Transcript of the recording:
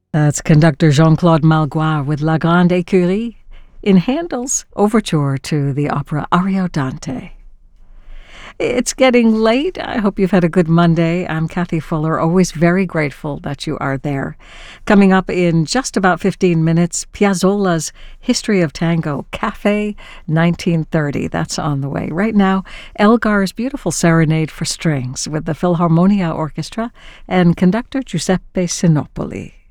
That's conductor Jean-Claude Malgoire with La Grande Écurie in Handel's overture to the opera Ariodante. It's getting late. I hope you've had a good Monday. I'm Kathy Fuller, always very grateful that you are there. Coming up in just about 15 minutes, Piazzolla's History of Tango, Cafe 1930. That's on the way. Right now, Elgar's beautiful serenade for strings with the Philharmonia Orchestra and conductor Giuseppe Sinopoli.